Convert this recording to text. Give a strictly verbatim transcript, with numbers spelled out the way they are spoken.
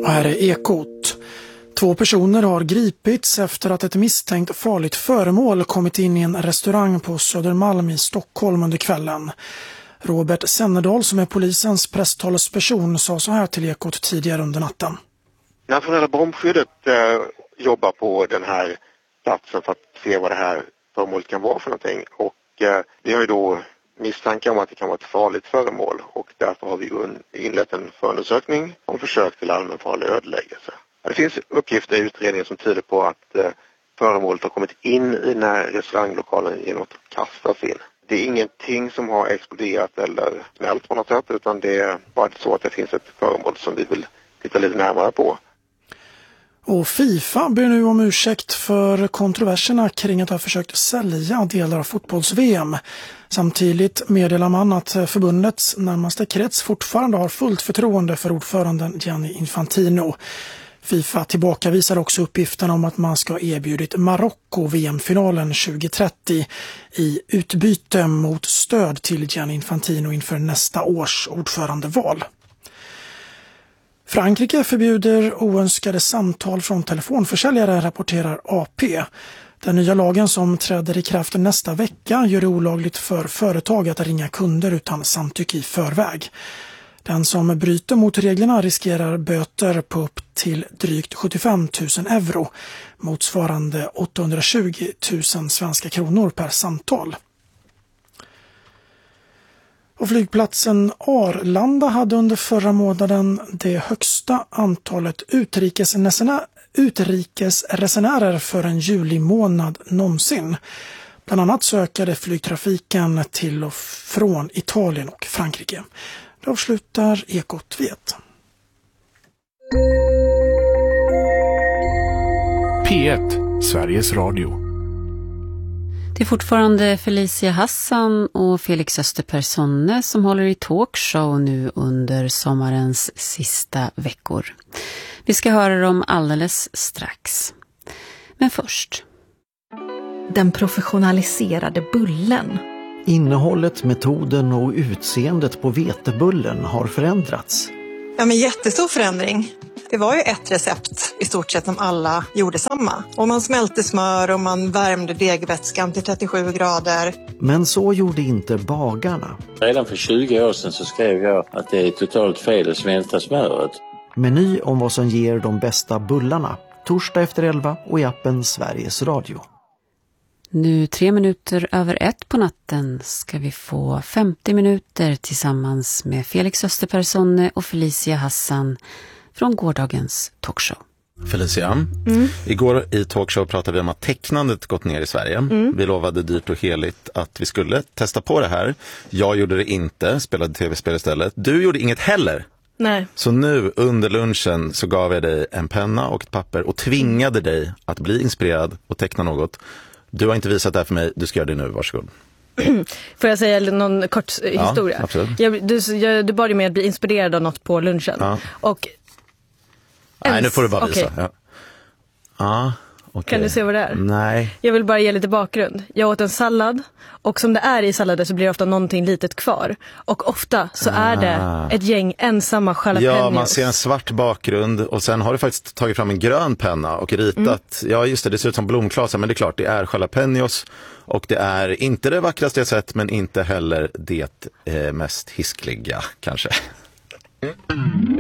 Och här är Ekot. Två personer har gripits efter att ett misstänkt farligt föremål kommit in i en restaurang på Södermalm i Stockholm under kvällen. Robert Sennerdal, som är polisens presstalesperson, sa så här till Ekot tidigare under natten. Nationella bombskyddet eh, jobbar på den här platsen för att se vad det här föremålet kan vara för någonting. Och eh, vi har ju då misstankar om att det kan vara ett farligt föremål, och därför har vi inlett en förundersökning om försök till allmänfarlig ödeläggelse. Det finns uppgifter i utredningen som tyder på att eh, föremålet har kommit in i den här restauranglokalen genom att kastas in. Det är ingenting som har exploderat eller smält på något sätt, utan det är bara så att det finns ett föremål som vi vill titta lite närmare på. Och FIFA ber nu om ursäkt för kontroverserna kring att ha försökt sälja delar av fotbolls-V M. Samtidigt meddelar man att förbundets närmaste krets fortfarande har fullt förtroende för ordföranden Gianni Infantino. FIFA tillbakavisar också uppgiften om att man ska erbjudit Marocko V M-finalen tjugo trettio i utbyte mot stöd till Gianni Infantino inför nästa års ordförandeval. Frankrike förbjuder oönskade samtal från telefonförsäljare, rapporterar A P. Den nya lagen som träder i kraft nästa vecka gör det olagligt för företag att ringa kunder utan samtycke i förväg. Den som bryter mot reglerna riskerar böter på upp till drygt sjuttiofem tusen euro, motsvarande åttahundratjugo tusen svenska kronor per samtal. Och flygplatsen Arlanda hade under förra månaden det högsta antalet utrikesresenärer, utrikesresenärer för en julimånad någonsin. Bland annat så ökade flygtrafiken till och från Italien och Frankrike. Det avslutar Ekot vet. P ett, Sveriges Radio. Det är fortfarande Felicia Hassan och Felix Österpersonne som håller i talkshow nu under sommarens sista veckor. Vi ska höra dem alldeles strax. Men först. Den professionaliserade bullen. Innehållet, metoden och utseendet på vetebullen har förändrats. Ja, men jättestor förändring. Det var ju ett recept i stort sett som alla gjorde samma. Och man smälte smör och man värmde degvätskan till trettiosju grader. Men så gjorde inte bagarna. Redan för tjugo år sedan så skrev jag att det är totalt fel att smälta smöret. Meny om vad som ger de bästa bullarna. Torsdag efter elva och i appen Sveriges Radio. Nu tre minuter över ett på natten ska vi få femtio minuter tillsammans med Felix Österpersonne och Felicia Hassan från gårdagens talkshow. Felicia, mm. igår i talkshow pratade vi om att tecknandet gått ner i Sverige. Mm. Vi lovade dyrt och heligt att vi skulle testa på det här. Jag gjorde det inte, spelade tv-spel istället. Du gjorde inget heller. Nej. Så nu under lunchen så gav jag dig en penna och ett papper och tvingade dig att bli inspirerad och teckna något. Du har inte visat det här för mig, du ska göra det nu, varsågod. Får jag säga någon kort historia? Ja, absolut. Jag, du, jag, du bad ju mig att bli inspirerad av något på lunchen. Ja. Och Nej, ens, nu får du bara visa. Okay. Ja. Ja, okay. Kan du se vad det är? Nej. Jag vill bara ge lite bakgrund. Jag åt en sallad och som det är i salladen så blir det ofta någonting litet kvar. Och ofta så ah. är det ett gäng ensamma jalapenos. Ja, man ser en svart bakgrund och sen har du faktiskt tagit fram en grön penna och ritat. Mm. Ja, just det, det ser ut som blomklasar, men det är klart, det är jalapenos. Och det är inte det vackraste jag sett, men inte heller det eh, mest hiskliga, kanske.